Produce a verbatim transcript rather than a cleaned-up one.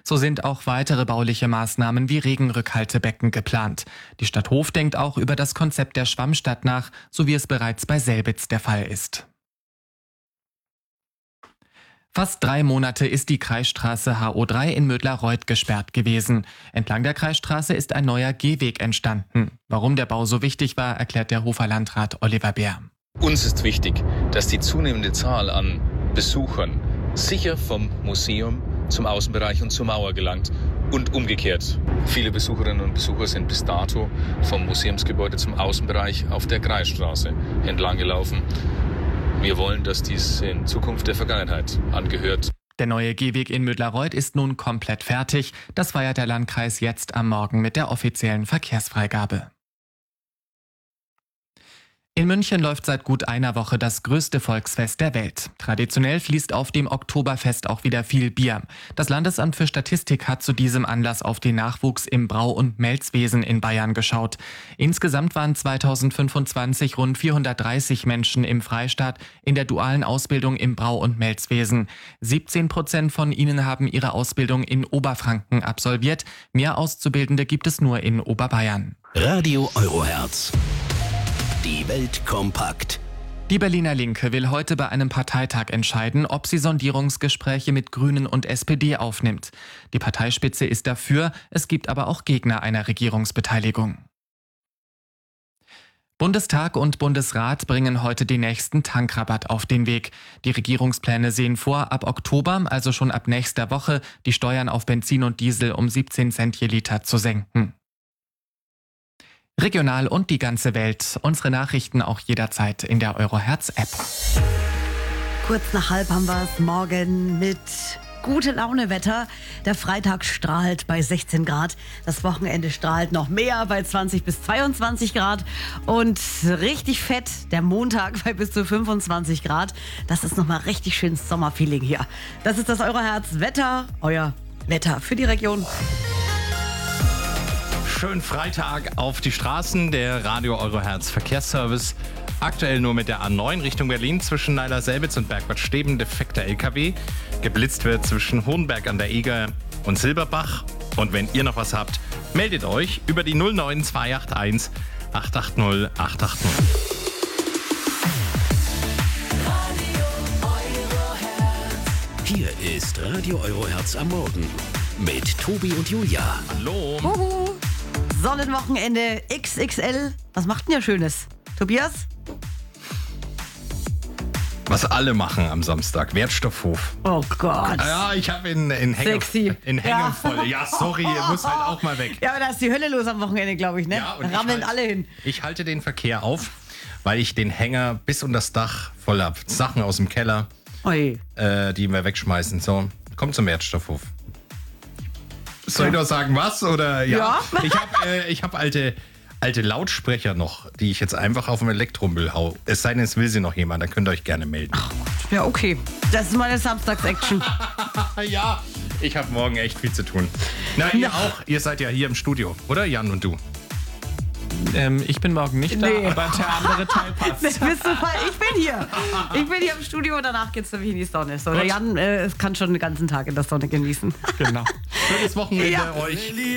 So sind auch weitere bauliche Maßnahmen wie Regenrückhaltebecken geplant. Die Stadt Hof denkt auch über das Konzept der Schwammstadt nach, so wie es bereits bei Selbitz der Fall ist. Fast drei Monate ist die Kreisstraße H O drei in Mödlareuth gesperrt gewesen. Entlang der Kreisstraße ist ein neuer Gehweg entstanden. Warum der Bau so wichtig war, erklärt der Hofer Landrat Oliver Bär. Uns ist wichtig, dass die zunehmende Zahl an Besuchern sicher vom Museum zum Außenbereich und zur Mauer gelangt und umgekehrt. Viele Besucherinnen und Besucher sind bis dato vom Museumsgebäude zum Außenbereich auf der Kreisstraße entlang gelaufen. Wir wollen, dass dies in Zukunft der Vergangenheit angehört. Der neue Gehweg in Mödlareuth ist nun komplett fertig. Das feiert der Landkreis jetzt am Morgen mit der offiziellen Verkehrsfreigabe. In München läuft seit gut einer Woche das größte Volksfest der Welt. Traditionell fließt auf dem Oktoberfest auch wieder viel Bier. Das Landesamt für Statistik hat zu diesem Anlass auf den Nachwuchs im Brau- und Melzwesen in Bayern geschaut. Insgesamt waren zweitausendfünfundzwanzig rund vierhundertdreißig Menschen im Freistaat in der dualen Ausbildung im Brau- und Melzwesen. siebzehn Prozent von ihnen haben ihre Ausbildung in Oberfranken absolviert. Mehr Auszubildende gibt es nur in Oberbayern. Radio Euroherz. Die Welt kompakt. Die Berliner Linke will heute bei einem Parteitag entscheiden, ob sie Sondierungsgespräche mit Grünen und S P D aufnimmt. Die Parteispitze ist dafür, es gibt aber auch Gegner einer Regierungsbeteiligung. Bundestag und Bundesrat bringen heute den nächsten Tankrabatt auf den Weg. Die Regierungspläne sehen vor, ab Oktober, also schon ab nächster Woche, die Steuern auf Benzin und Diesel um siebzehn Cent je Liter zu senken. Regional und die ganze Welt. Unsere Nachrichten auch jederzeit in der Euroherz-App. Kurz nach halb haben wir es morgen mit gute Laune-Wetter. Der Freitag strahlt bei sechzehn Grad. Das Wochenende strahlt noch mehr bei zwanzig bis zweiundzwanzig Grad. Und richtig fett der Montag bei bis zu fünfundzwanzig Grad. Das ist nochmal richtig schönes Sommerfeeling hier. Das ist das Euroherz-Wetter. Euer Wetter für die Region. Schönen Freitag auf die Straßen, der Radio Euroherz Verkehrsservice. Aktuell nur mit der A neun Richtung Berlin zwischen Neider-Selbitz und Bergbad Steben defekter L K W. Geblitzt wird zwischen Hohenberg an der Eger und Silberbach. Und wenn ihr noch was habt, meldet euch über die null neun zwei acht eins acht acht null acht acht null. Hier ist Radio Euroherz am Morgen mit Tobi und Julia. Hallo. Huhu. Sonnenwochenende X X L. Was macht denn ihr Schönes? Tobias? Was alle machen am Samstag, Wertstoffhof. Oh Gott. Ja, ich habe in, in Hänge, Sexy. in Hänge Ja. voll. Ja, sorry, ihr muss halt auch mal weg. Ja, aber da ist die Hölle los am Wochenende, glaube ich, ne? Ja, und da ich rammeln halt- alle hin. Ich halte den Verkehr auf, weil ich den Hänger bis unter das Dach voll hab. Sachen aus dem Keller, Oi. äh, die wir wegschmeißen. So, kommt zum Wertstoffhof. Soll ich noch sagen, was? Oder ja? Ja. Ich habe äh, ich hab alte, alte Lautsprecher noch, die ich jetzt einfach auf dem Elektromüll hau. Es sei denn, es will sie noch jemand, dann könnt ihr euch gerne melden. Ja, okay. Das ist meine Samstags-Action. Ja, ich habe morgen echt viel zu tun. Na, ihr Na. auch. Ihr seid ja hier im Studio, oder Jan und du? Ähm, ich bin morgen nicht Nee. da, aber der andere Teil passt. Das bist du mal. Ich bin hier. Ich bin hier im Studio und danach geht's nämlich in die Sonne. So, der Gut. Jan äh, es kann schon den ganzen Tag in der Sonne genießen. Genau. Schönes Wochenende Ja. euch.